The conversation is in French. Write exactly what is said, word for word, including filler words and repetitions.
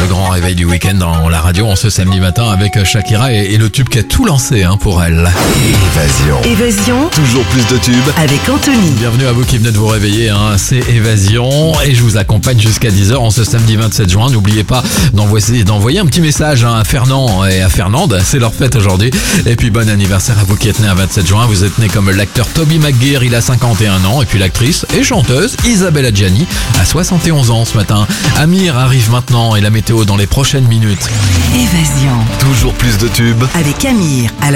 grand réveil du week-end dans la radio en ce samedi matin avec Shakira et, et le tube qui a tout lancé hein, pour elle. Évasion. Évasion. Toujours plus de tubes. Avec Anthony. Bienvenue à vous qui venez de vous réveiller, hein. C'est Évasion et je vous accompagne jusqu'à dix heures en ce samedi vingt-sept juin. N'oubliez pas d'envoyer, d'envoyer un petit message hein, à Fernand et à Fernande, c'est leur fête aujourd'hui. Et puis bon anniversaire à vous qui êtes nés à vingt-sept juin. Vous êtes nés comme l'acteur Toby Maguire, il a cinquante et un ans. Et puis l'actrice et chanteuse Isabelle Adjani a soixante et onze ans ce matin. Amir arrive maintenant et la météo dans les prochaines minutes. Évasion. Toujours plus de tubes. Avec Amir à la